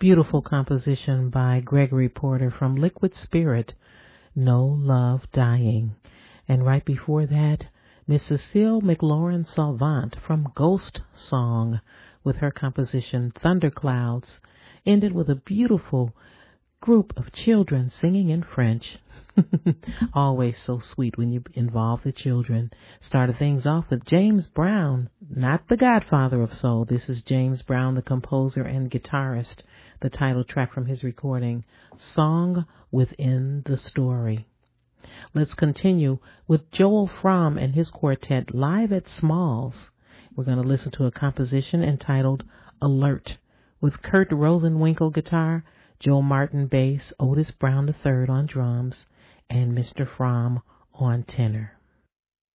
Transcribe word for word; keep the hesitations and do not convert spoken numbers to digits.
Beautiful composition by Gregory Porter from Liquid Spirit, No Love Dying. And right before that, Miss Cecile McLaurin Salvant from Ghost Song with her composition Thunderclouds, ended with a beautiful group of children singing in French. Always so sweet when you involve the children. Started things off with James Brown, not the godfather of soul. This is James Brown, the composer and guitarist. The title track from his recording, Song Within the Story. Let's continue with Joel Fromm and his quartet live at Smalls. We're going to listen to a composition entitled Alert with Kurt Rosenwinkel guitar, Joe Martin bass, Otis Brown the third on drums, and Mister Fromm on tenor.